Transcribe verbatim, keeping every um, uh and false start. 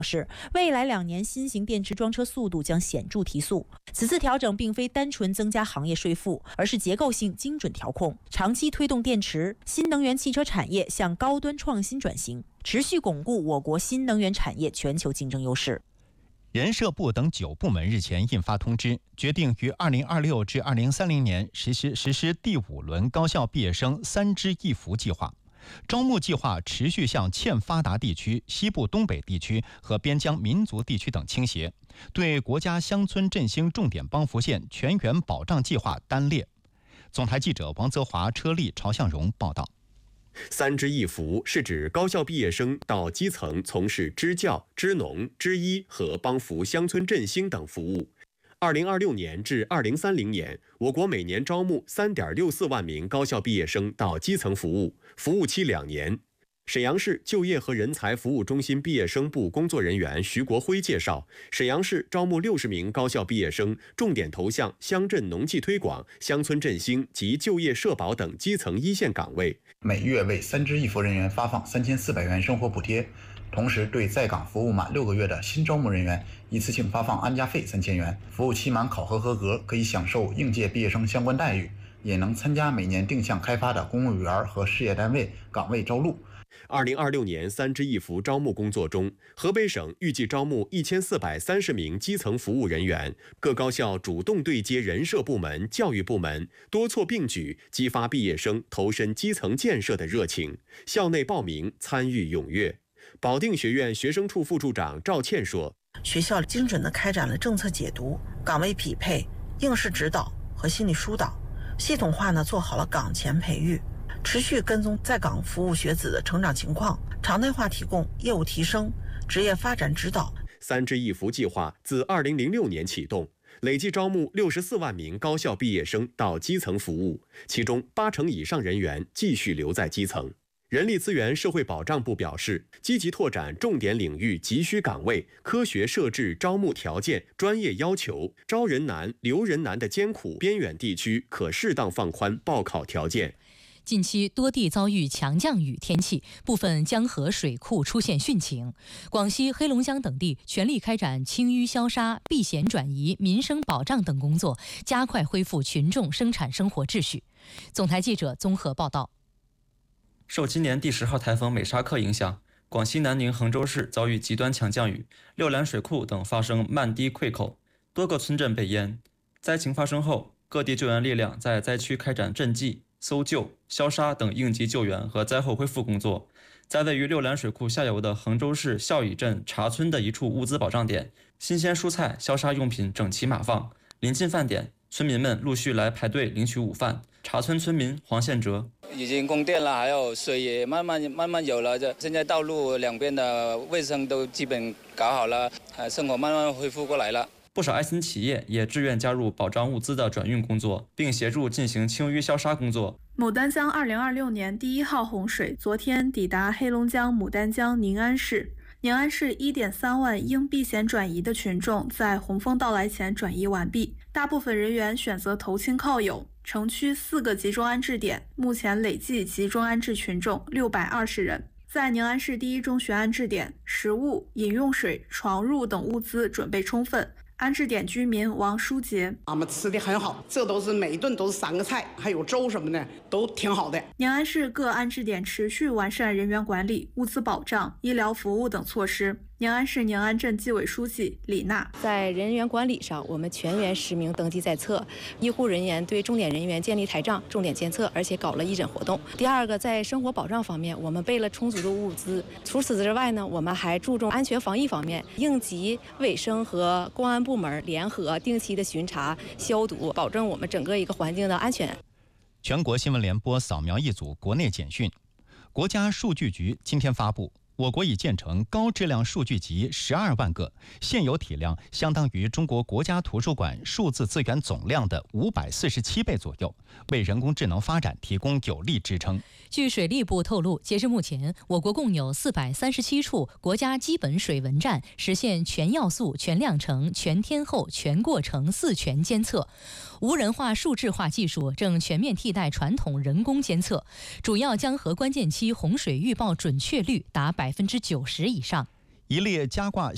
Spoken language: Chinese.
是未来两年新型电池装车速度将显著提速。此次调整并非单纯增加行业税负，而是结构性精准调控，长期推动电池、新能源汽车产业向高端创新转型，持续巩固我国新能源产业全球竞争优势。 人社部等九部门日前印发通知，决定于二零二六至二零三零年实施实施第五轮高校毕业生三支一扶计划。招募计划持续向欠发达地区、西部东北地区和边疆民族地区等倾斜，对国家乡村振兴重点帮扶县全员保障计划单列。总台记者王泽华、车丽、朝向荣报道。 三支一扶是指高校毕业生到基层从事支教、支农、支医和帮扶乡村振兴等服务。二零二六年至二零三零年，我国每年招募三点六四万名高校毕业生到基层服务，服务期两年。沈阳市就业和人才服务中心毕业生部工作人员徐国辉介绍，沈阳市招募六十名高校毕业生，重点投向乡镇农技推广、乡村振兴及就业社保等基层一线岗位。 每月为三支一扶人员发放三千四百元生活补贴，同时对在岗服务满六个月的新招募人员一次性发放安家费三千元，服务期满考核合格可以享受应届毕业生相关待遇，也能参加每年定向开发的公务员和事业单位岗位招录。 二零二六年三支一扶招募工作中，河北省预计招募一千四百三十名基层服务人员，各高校主动对接人社部门、教育部门，多措并举，激发毕业生投身基层建设的热情。校内报名参与踊跃。保定学院学生处副处长赵倩说：“ 学校精准地开展了政策解读、岗位匹配、应试指导和心理疏导，系统化呢做好了岗前培育。”持续跟踪在岗服务学子的成长情况，常态化提供业务提升、职业发展指导。 三支一扶计划自二零零六年启动，累计招募六十四万名高校毕业生到基层服务，其中八成以上人员继续留在基层。人力资源社会保障部表示，积极拓展重点领域急需岗位，科学设置招募条件、专业要求，招人难、留人难的艰苦边远地区可适当放宽报考条件。 近期多地遭遇强降雨天气，部分江河水库出现汛情。广西、黑龙江等地全力开展清淤消杀、避险转移、民生保障等工作，加快恢复群众生产生活秩序。总台记者综合报道。 受今年第十号台风美沙克影响，广西南宁、衡州市遭遇极端强降雨，六兰水库等发生漫堤溃口，多个村镇被淹。灾情发生后，各地救援力量在灾区开展赈济、搜救、消杀等应急救援和灾后恢复工作。在位于六兰水库下游的衡州市孝乙镇茶村的一处物资保障点，新鲜蔬菜、消杀用品整齐码放。临近饭点，村民们陆续来排队领取午饭。茶村村民黄宪哲： 已经供电了，还有水也慢慢慢慢有了。这现在道路两边的卫生都基本搞好了，生活慢慢恢复过来了。 不少爱心企业也志愿加入保障物资的转运工作，并协助进行清淤消杀工作。 牡丹江二零二六年第一号洪水昨天抵达黑龙江牡丹江宁安市。宁安市 一点三万应避险转移的群众在洪峰到来前转移完毕，大部分人员选择投亲靠友。城区四个集中安置点，目前累计集中安置群众六百二十人。在宁安市第一中学安置点，食物、饮用水、床褥等物资准备充分。安置点居民王书杰： 俺们吃的很好，这都是每一顿都是三个菜，还有粥什么的，都挺好的。 宁安市各安置点持续完善人员管理、物资保障、医疗服务等措施。宁安市宁安镇纪委书记李娜： 在人员管理上，我们全员实名登记在册，医护人员对重点人员建立台账，重点监测，而且搞了义诊活动。第二个，在生活保障方面，我们备了充足的物资。除此之外呢，我们还注重安全防疫方面，应急卫生和公安部门联合定期的巡查、消毒，保证我们整个一个环境的安全。 全国新闻联播扫描一组国内简讯。国家数据局今天发布，我国已建成高质量数据集十二万个，现有体量相当于中国国家图书馆数字资源总量的五百四十七倍左右，为人工智能发展提供有力支撑。 据水利部透露，截至目前，我国共有四百三十七处国家基本水文站实现全要素、全量程、全天候、全过程四全监测。无人化、数字化技术正全面替代传统人工监测，主要江河关键期洪水预报准确率达百分之九十以上。 一列加挂